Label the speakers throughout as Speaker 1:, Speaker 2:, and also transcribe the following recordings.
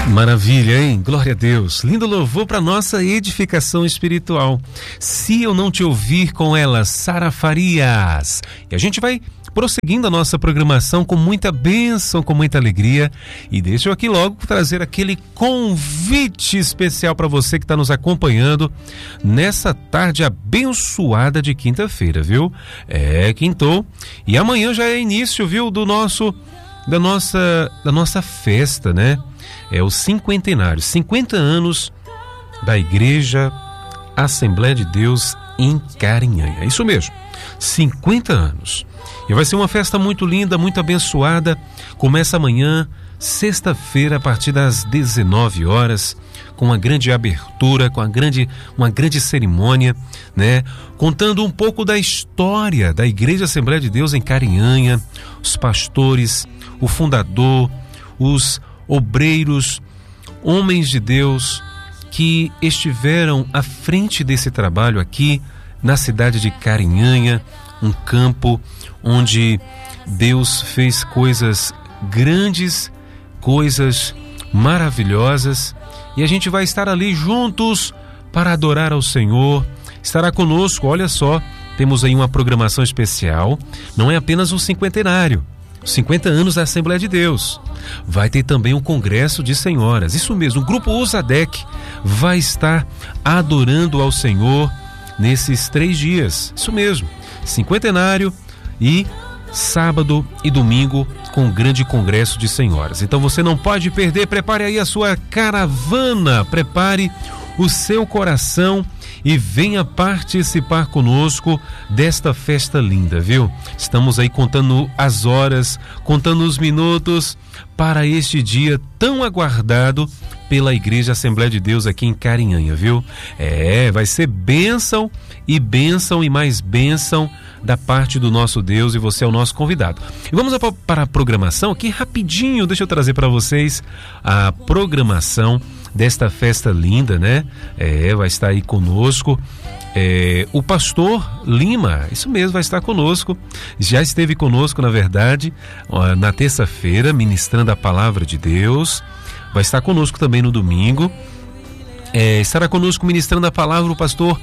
Speaker 1: Maravilha, hein? Glória a Deus. Lindo louvor para nossa edificação espiritual. Se eu não te ouvir com ela, Sara Farias. E a gente vai prosseguindo a nossa programação com muita bênção, com muita alegria. E deixa eu aqui logo trazer aquele convite especial para você que está nos acompanhando nessa tarde abençoada de quinta-feira, viu? Quintou. E amanhã já é início, viu, da nossa festa, né? É o cinquentenário, 50 anos da Igreja Assembleia de Deus em Carinhanha. É isso mesmo, 50 anos. E vai ser uma festa muito linda, muito abençoada. Começa amanhã, sexta-feira, a partir das 19 horas, com uma grande abertura, com uma grande cerimônia, né? Contando um pouco da história da Igreja Assembleia de Deus em Carinhanha, os pastores, o fundador, os obreiros, homens de Deus que estiveram à frente desse trabalho aqui na cidade de Carinhanha, um campo onde Deus fez coisas grandes, coisas maravilhosas, e a gente vai estar ali juntos para adorar ao Senhor. Estará conosco, olha só, temos aí uma programação especial, não é apenas um cinquentenário, 50 anos da Assembleia de Deus. Vai ter também um congresso de senhoras. Isso mesmo, o grupo Usadec vai estar adorando ao Senhor nesses 3 dias. Isso mesmo, cinquentenário e sábado e domingo com um grande congresso de senhoras. Então você não pode perder, prepare aí a sua caravana, prepare o seu coração e venha participar conosco desta festa linda, viu? Estamos aí contando as horas, contando os minutos para este dia tão aguardado pela Igreja Assembleia de Deus aqui em Carinhanha, viu? Vai ser bênção e mais bênção da parte do nosso Deus, e você é o nosso convidado. E vamos para a programação aqui rapidinho, deixa eu trazer para vocês a programação desta festa linda, né? Vai estar aí conosco o pastor Lima, isso mesmo, vai estar conosco, já esteve conosco, na verdade, na terça-feira, ministrando a palavra de Deus. Vai estar conosco também no domingo. Estará conosco ministrando a palavra o pastor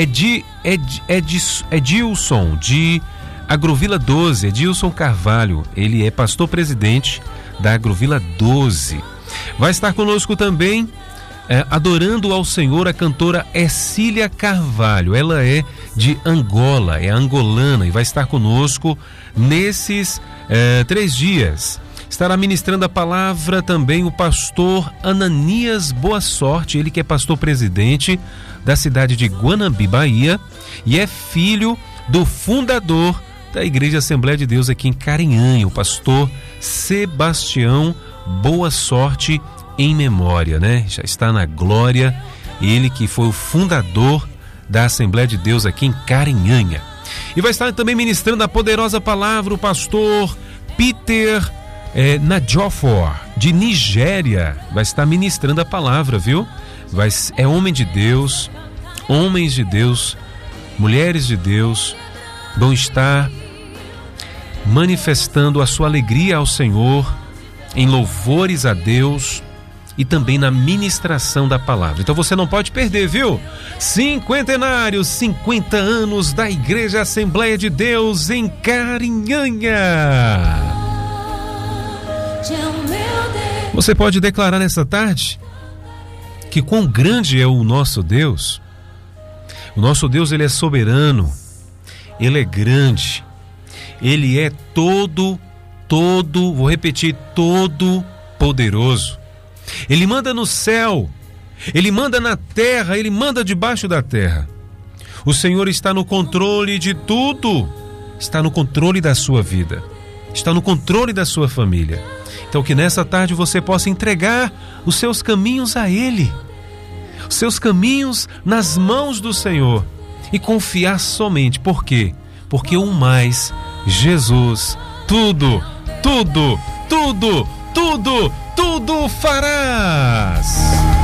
Speaker 1: Edilson, de Agrovila 12, Edilson Carvalho. Ele é pastor presidente da Agrovila 12. Vai estar conosco também, adorando ao Senhor, a cantora Ercília Carvalho. Ela é de Angola, é angolana, e vai estar conosco nesses 3 dias. Estará ministrando a palavra também o pastor Ananias Boa Sorte, ele que é pastor presidente da cidade de Guanambi, Bahia, e é filho do fundador da Igreja Assembleia de Deus aqui em Carinhanha, o pastor Sebastião Boa Sorte, em memória, né? Já está na glória, ele que foi o fundador da Assembleia de Deus aqui em Carinhanha. E vai estar também ministrando a poderosa palavra o pastor Peter Nadjofor, de Nigéria. Vai estar ministrando a palavra, viu? É homem de Deus, homens de Deus, mulheres de Deus vão estar manifestando a sua alegria ao Senhor em louvores a Deus e também na ministração da palavra. Então você não pode perder, viu? Cinquentenário, 50 anos da Igreja Assembleia de Deus em Carinhanha. Você pode declarar nessa tarde que quão grande é o nosso Deus. O nosso Deus, ele é soberano, ele é grande, ele é todo, vou repetir, todo poderoso. Ele manda no céu, ele manda na terra, ele manda debaixo da terra. O Senhor está no controle de tudo, está no controle da sua vida, está no controle da sua família. Então que nessa tarde você possa entregar os seus caminhos a Ele, os seus caminhos nas mãos do Senhor, e confiar somente. Por quê? Porque o mais, Jesus, tudo farás.